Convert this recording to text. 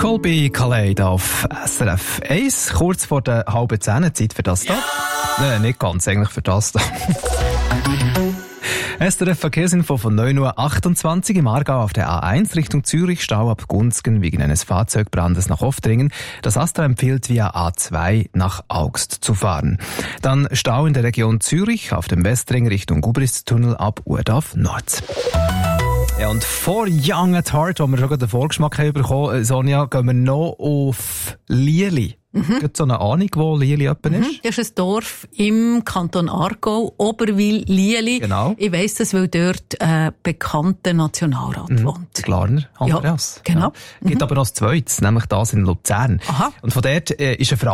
Colby Calais auf SRF 1, kurz vor der halben 10, Zeit für das da. Nein, nicht ganz, eigentlich für das da. SRF Verkehrsinfo von 9.28 Uhr im Aargau auf der A1 Richtung Zürich, Stau ab Gunzgen wegen eines Fahrzeugbrandes nach Oftringen. Das AStA empfiehlt via A2 nach Augst zu fahren. Dann Stau in der Region Zürich auf dem Westring Richtung Gubristunnel ab Urdorf Nord. Ja, und vor Young at Heart, wo wir schon den Vorgeschmack haben bekommen, Sonja, gehen wir noch auf Lieli. Gibt es so eine Ahnung, wo Lieli ist? Das ist ein Dorf im Kanton Aargau, Oberwil-Lieli. Genau. Ich weiss das, weil dort ein bekannter Nationalrat wohnt. Glarner, Andreas. Ja, genau. Ja. Gibt aber noch das Zweites, nämlich das in Luzern. Aha. Und von dort ist eine Frage